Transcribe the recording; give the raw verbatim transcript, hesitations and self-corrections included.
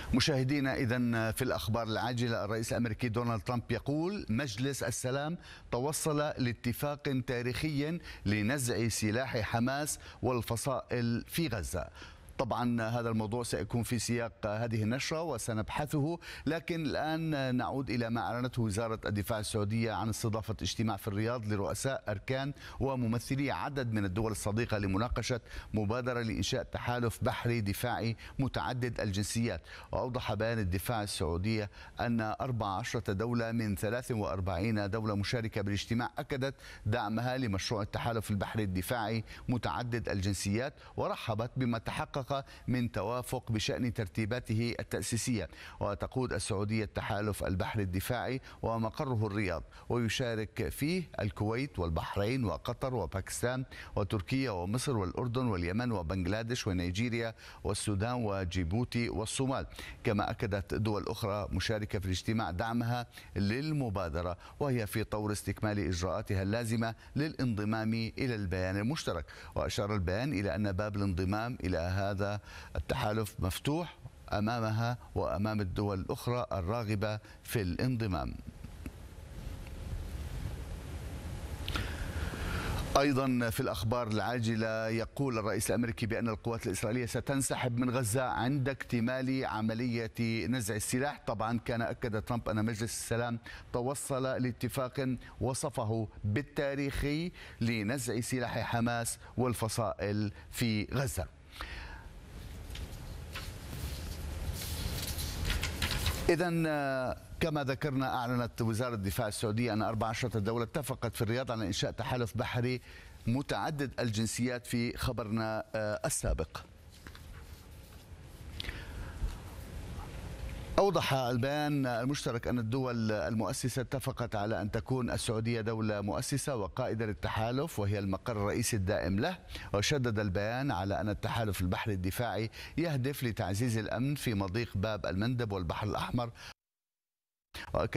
مشاهدينا، إذن في الأخبار العاجلة، الرئيس الأمريكي دونالد ترامب يقول مجلس السلام توصل لاتفاق تاريخي لنزع سلاح حماس والفصائل في غزة. طبعا هذا الموضوع سيكون في سياق هذه النشرة وسنبحثه، لكن الآن نعود إلى ما أعلنته وزارة الدفاع السعودية عن استضافة اجتماع في الرياض لرؤساء أركان وممثلي عدد من الدول الصديقة لمناقشة مبادرة لإنشاء تحالف بحري دفاعي متعدد الجنسيات. وأوضح بيان الدفاع السعودية أن أربع عشرة دولة من ثلاث وأربعين دولة مشاركة بالاجتماع أكدت دعمها لمشروع التحالف البحري الدفاعي متعدد الجنسيات، ورحبت بما تحقق من توافق بشأن ترتيباته التأسيسية. وتقود السعودية التحالف البحري الدفاعي ومقره الرياض، ويشارك فيه الكويت والبحرين وقطر وباكستان وتركيا ومصر والأردن واليمن وبنغلاديش ونيجيريا والسودان وجيبوتي والصومال. كما أكدت دول أخرى مشاركة في الاجتماع دعمها للمبادرة، وهي في طور استكمال إجراءاتها اللازمة للانضمام إلى البيان المشترك. وأشار البيان إلى أن باب الانضمام إلى هذا هذا التحالف مفتوح أمامها وأمام الدول الأخرى الراغبة في الانضمام. أيضا في الأخبار العاجلة، يقول الرئيس الأمريكي بأن القوات الإسرائيلية ستنسحب من غزة عند اكتمال عملية نزع السلاح. طبعا كان أكد ترامب أن مجلس السلام توصل لاتفاق وصفه بالتاريخي لنزع سلاح حماس والفصائل في غزة. إذن كما ذكرنا، أعلنت وزارة الدفاع السعودية أن أربع عشرة دولة اتفقت في الرياض على إنشاء تحالف بحري متعدد الجنسيات في خبرنا السابق. أوضح البيان المشترك أن الدول المؤسسة اتفقت على أن تكون السعودية دولة مؤسسة وقائدة للتحالف، وهي المقر الرئيسي الدائم له. وشدد البيان على أن التحالف البحري الدفاعي يهدف لتعزيز الأمن في مضيق باب المندب والبحر الأحمر.